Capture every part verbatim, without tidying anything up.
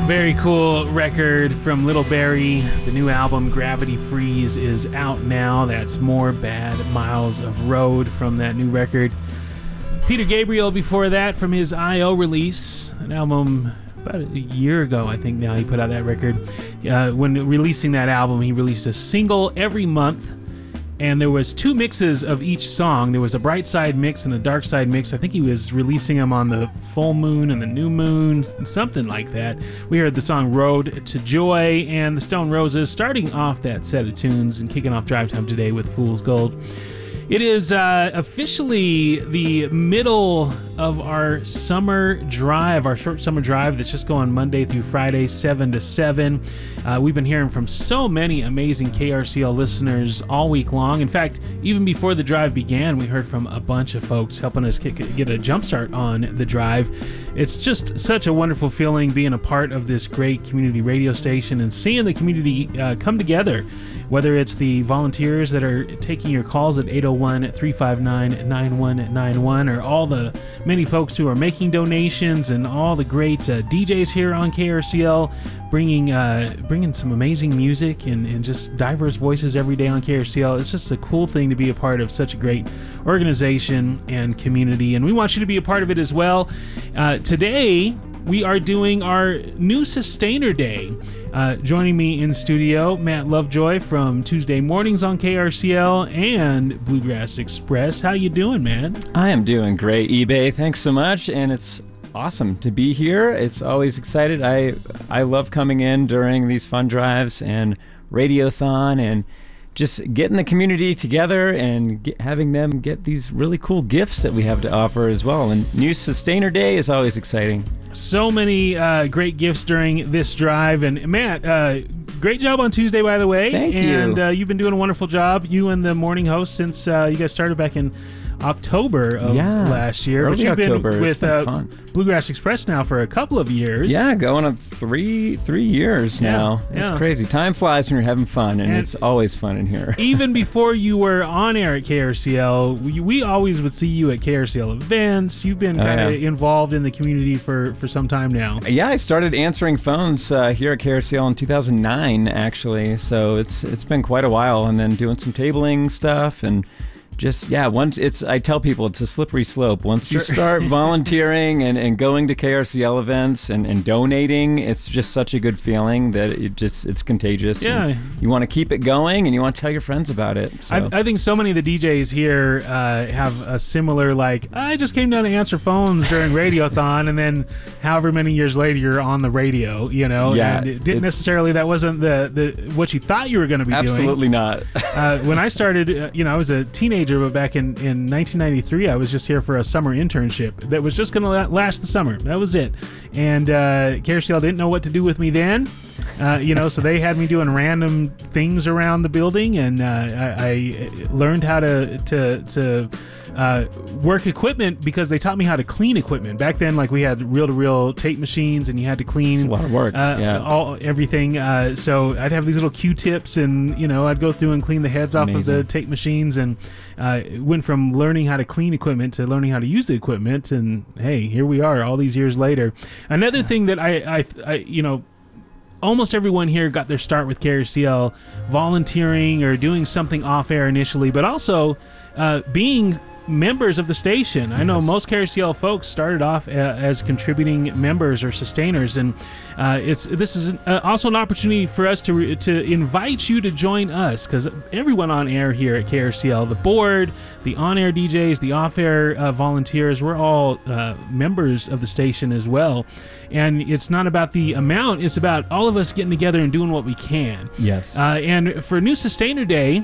Very cool record from Little Barry. The new album Gravity Freeze is out now. That's More Bad Miles of Road from that new record. Peter Gabriel before that from his I O release, an album about a year ago, I think now he put out that record. Uh, when releasing that album, he released a single every month, and there was two mixes of each song. There was a bright side mix and a dark side mix. I think he was releasing them on the full moon and the new moon, something like that. We heard the song Road to Joy and the Stone Roses starting off that set of tunes and kicking off Drive Time today with Fool's Gold. It is uh, officially the middle of our summer drive, our short summer drive that's just going Monday through Friday, seven to seven. Uh, we've been hearing from so many amazing K R C L listeners all week long. In fact, even before the drive began, we heard from a bunch of folks helping us get, get a jump start on the drive. It's just such a wonderful feeling being a part of this great community radio station and seeing the community uh, come together. Whether it's the volunteers that are taking your calls at eight oh one, three five nine, nine one nine one, or all the many folks who are making donations, and all the great uh, D Js here on K R C L bringing uh, bringing some amazing music and, and just diverse voices every day on K R C L. It's just a cool thing to be a part of such a great organization and community, and we want you to be a part of it as well. Uh, today, we are doing our new Sustainer Day. Uh, joining me in studio, Matt Lovejoy from Tuesday Mornings on K R C L and Bluegrass Express. How you doing, man? I am doing great, eBay. Thanks so much, and it's awesome to be here. It's always excited. I I love coming in during these fun drives and Radiothon and just getting the community together and get, having them get these really cool gifts that we have to offer as well. And New Sustainer Day is always exciting. So many uh, great gifts during this drive. And Matt, uh, great job on Tuesday, by the way. Thank and, you. And uh, you've been doing a wonderful job, you and the morning host, since uh, you guys started back in October of yeah, last year. Early but you've October. been with been uh, fun. Bluegrass Express now for a couple of years. Yeah, going on three three years now. Yeah, It's yeah. crazy. Time flies when you're having fun, and, And it's always fun in here. Even before you were on air at K R C L, we, we always would see you at K R C L events. You've been Oh, kind of yeah. involved in the community for, for some time now. Yeah, I started answering phones uh, here at K R C L in two thousand nine, actually. So it's it's been quite a while, and then doing some tabling stuff and just, yeah, once it's, I tell people it's a slippery slope. Once you Sure. start volunteering and, and going to K R C L events and, and donating, it's just such a good feeling that it just, it's contagious. Yeah. And you want to keep it going and you want to tell your friends about it. So. I, I think so many of the D Js here uh, have a similar, like, I just came down to answer phones during Radiothon, and then however many years later you're on the radio, you know? Yeah, and it didn't necessarily, that wasn't the, the what you thought you were going to be Absolutely doing. not. uh, when I started, uh, you know, I was a teenager, but back in, in nineteen ninety-three, I was just here for a summer internship that was just going to last the summer. That was it. And uh, K R C L didn't know what to do with me then. Uh, you know, so they had me doing random things around the building, and uh, I, I learned how to to to uh, work equipment because they taught me how to clean equipment. Back then, like, we had reel-to-reel tape machines, and you had to clean It's a lot of work. uh, yeah. all everything. Uh, so I'd have these little Q-tips, and you know, I'd go through and clean the heads off Amazing. of the tape machines, and uh, it went from learning how to clean equipment to learning how to use the equipment. And hey, here we are, all these years later. Another thing that I, I, I you know. Almost everyone here got their start with K R C L volunteering or doing something off-air initially, but also uh, being members of the station. I know Yes. most K R C L folks started off a, as contributing members or sustainers, and uh, it's this is uh, also an opportunity for us to re- to invite you to join us, because everyone on air here at K R C L, the board, the on-air D Js, the off-air uh, volunteers, we're all uh, members of the station as well. And it's not about the amount, it's about all of us getting together and doing what we can. Yes. Uh, and for New Sustainer Day,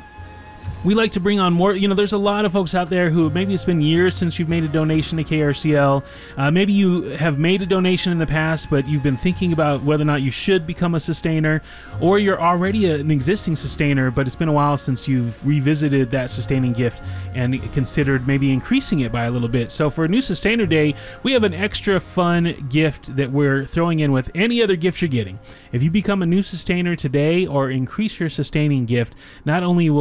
we like to bring on more. You know, there's a lot of folks out there who maybe it's been years since you've made a donation to K R C L. Uh, maybe you have made a donation in the past, but you've been thinking about whether or not you should become a sustainer, or you're already a, an existing sustainer, but it's been a while since you've revisited that sustaining gift and considered maybe increasing it by a little bit. So for New Sustainer Day, we have an extra fun gift that we're throwing in with any other gift you're getting. If you become a new sustainer today or increase your sustaining gift, not only will you get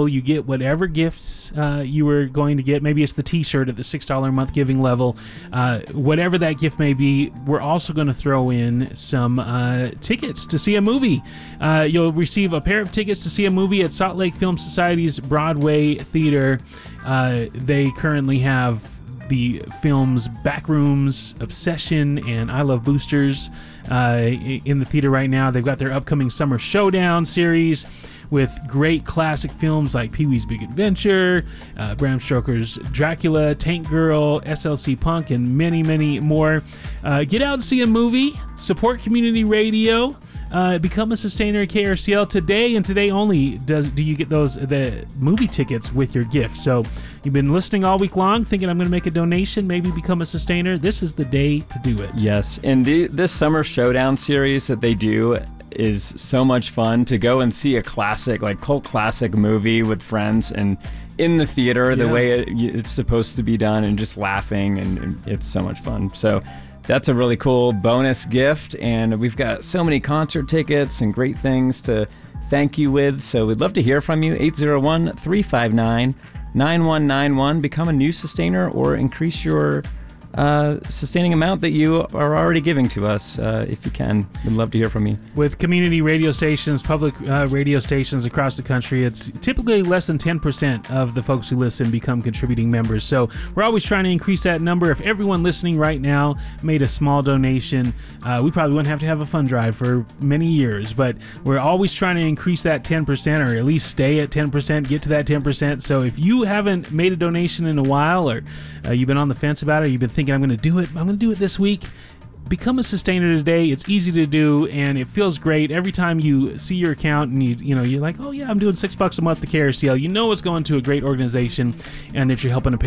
whatever gifts uh, you were going to get. Maybe it's the t-shirt at the six dollars a month giving level. Uh, whatever that gift may be, we're also going to throw in some uh, tickets to see a movie. Uh, you'll receive a pair of tickets to see a movie at Salt Lake Film Society's Broadway Theater. Uh, they currently have the films Backrooms, Obsession, and I Love Boosters uh, in the theater right now. They've got their upcoming Summer Showdown series with great classic films like Pee-wee's Big Adventure, uh, Bram Stoker's Dracula, Tank Girl, S L C Punk, and many, many more. Uh, get out and see a movie, support community radio, uh, become a sustainer at K R C L. Today and today only does do you get those the movie tickets with your gift. So you've been listening all week long thinking I'm going to make a donation, maybe become a sustainer. This is the day to do it. Yes, and the, this Summer Showdown series that they do is so much fun to go and see a classic, like cult classic movie with friends and in the theater, the Yeah. way it, it's supposed to be done, and just laughing, and, and it's so much fun. So that's a really cool bonus gift, and we've got so many concert tickets and great things to thank you with. So we'd love to hear from you. eight zero one, three five nine, nine one nine one. Become a new sustainer or increase your uh, sustaining amount that you are already giving to us, uh, if you can. We'd love to hear from you. With community radio stations, public uh, radio stations across the country, it's typically less than ten percent of the folks who listen become contributing members. So we're always trying to increase that number. If everyone listening right now made a small donation, uh, we probably wouldn't have to have a fund drive for many years. But we're always trying to increase that ten percent, or at least stay at ten percent, get to that ten percent. So if you haven't made a donation in a while, or uh, you've been on the fence about it, or you've been thinking, I'm going to do it, I'm going to do it this week, become a sustainer today. It's easy to do, and it feels great every time you see your account and you you know you're like, oh yeah, I'm doing six bucks a month to K R C L. You know it's going to a great organization and that you're helping to pay